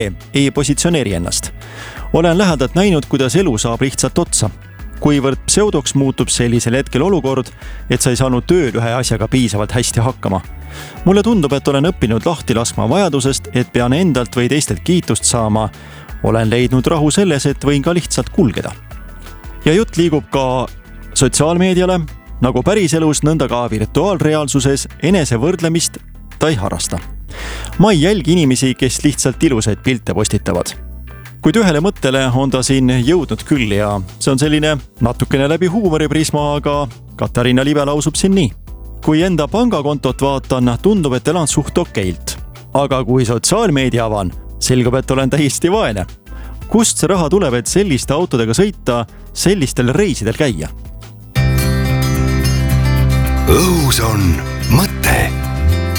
ei positsioneeri ennast. Olen lähedalt näinud, kuidas elu saab lihtsalt otsa. Kuivõrd pseudoks muutub sellisel hetkel olukord, et sa ei saanud tööl ühe asjaga piisavalt hästi hakkama. Mulle tundub, et olen õppinud lahti laskma vajadusest, et pean endalt või teistelt kiitust saama. Olen leidnud rahu selles, et võin ka lihtsalt kulgeda. Ja jutt liigub ka sotsiaalmeediale, nagu päriselus, nõnda ka virtuaalreaalsuses enese võrdlemist ta ei harrasta. Ma ei jälgi inimesi, kes lihtsalt ilusaid pilte postitavad. Kuid ühele mõttele on ta siin jõudnud küll ja see on selline natukene läbi huumoriprisma, aga Katariina Libe lausub siin nii. Kui enda pangakontot vaatan, tundub, et elan suht okeilt. Aga kui sotsiaalmeedia avan, selgub, et olen täiesti vaene. Kust see raha tuleb, et selliste autodega sõita, sellistel reisidel käia? Õhus on mõte.